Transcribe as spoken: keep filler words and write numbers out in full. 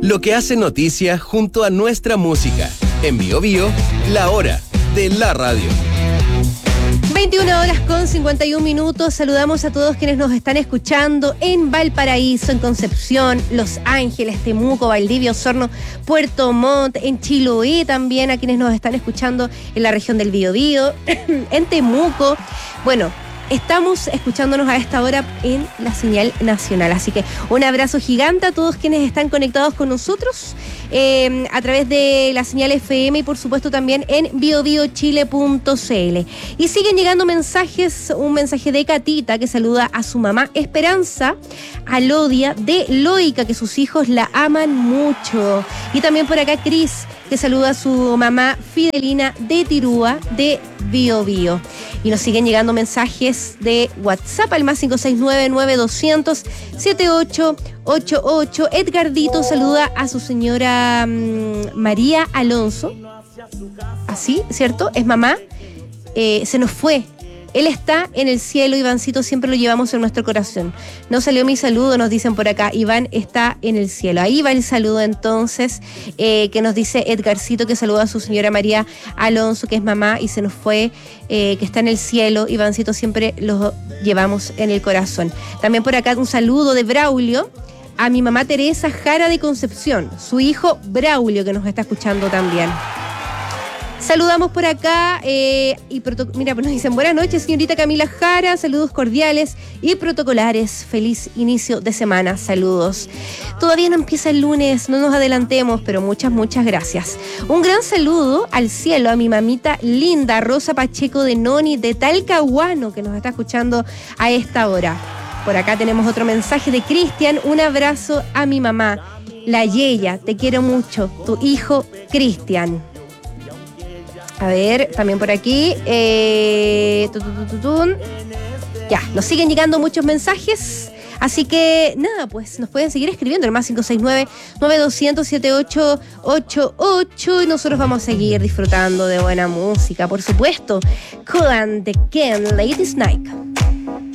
lo que hace noticia junto a nuestra música. En Bio Bio, la hora de la radio. veintiuna horas con cincuenta y un minutos. Saludamos a todos quienes nos están escuchando en Valparaíso, en Concepción, Los Ángeles, Temuco, Valdivia, Osorno, Puerto Montt, en Chiloé también, a quienes nos están escuchando en la región del Biobío, en Temuco. Bueno, estamos escuchándonos a esta hora en la señal nacional. Así que un abrazo gigante a todos quienes están conectados con nosotros eh, a través de la señal F M y por supuesto también en bio bio chile punto c l. Y siguen llegando mensajes, un mensaje de Catita que saluda a su mamá Esperanza Alodia de Loica, que sus hijos la aman mucho. Y también por acá Cris, que saluda a su mamá Fidelina de Tirúa de Bio Bio. Y nos siguen llegando mensajes de WhatsApp al más cinco seis nueve, nueve doscientos, setenta y ocho ochenta y ocho. Edgardito saluda a su señora mmm, María Alonso. Así, ¿cierto? Es mamá. Eh, se nos fue. Él está en el cielo, Ivancito, siempre lo llevamos en nuestro corazón. No salió mi saludo, nos dicen por acá. Iván está en el cielo. Ahí va el saludo entonces, eh, que nos dice Edgarcito, que saluda a su señora María Alonso, que es mamá y se nos fue, eh, que está en el cielo. Ivancito, siempre lo llevamos en el corazón. También por acá un saludo de Braulio a mi mamá Teresa Jara de Concepción, su hijo Braulio, que nos está escuchando también. Saludamos por acá, eh, y proto- mira, pues nos dicen buenas noches, señorita Camila Jara, saludos cordiales y protocolares, feliz inicio de semana, saludos. Todavía no empieza el lunes, no nos adelantemos, pero muchas, muchas gracias. Un gran saludo al cielo a mi mamita linda, Rosa Pacheco de Noni, de Talcahuano, que nos está escuchando a esta hora. Por acá tenemos otro mensaje de Cristian, un abrazo a mi mamá, la Yeya, te quiero mucho, tu hijo Cristian. A ver, también por aquí. Eh, tu, tu, tu, tu, tu. Ya, nos siguen llegando muchos mensajes. Así que, nada, pues nos pueden seguir escribiendo el más cinco seis nueve, nueve doscientos, setenta y ocho ochenta y ocho. Y nosotros vamos a seguir disfrutando de buena música, por supuesto. Kodan de Ken, Ladies Night.